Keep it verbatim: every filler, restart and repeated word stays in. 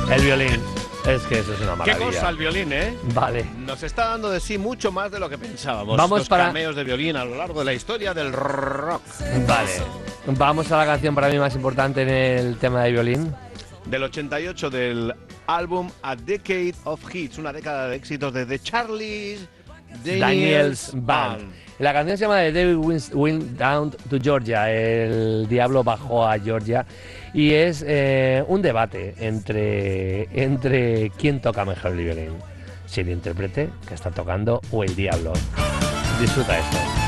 El violín. Es que eso es una maravilla. Qué cosa el violín, ¿eh? Vale. Nos está dando de sí mucho más de lo que pensábamos. Vamos Los para... cameos de violín a lo largo de la historia del rock. Vale. Vamos a la canción para mí más importante en el tema de violín. Del ochenta y ocho, del álbum A Decade of Hits, una década de éxitos de The Charlie Daniels, Daniels Band. La canción se llama The Devil Went Went Down to Georgia, el diablo bajó a Georgia, y es eh, un debate entre, entre quién toca mejor el violín, si el intérprete que está tocando o el diablo. Disfruta esto.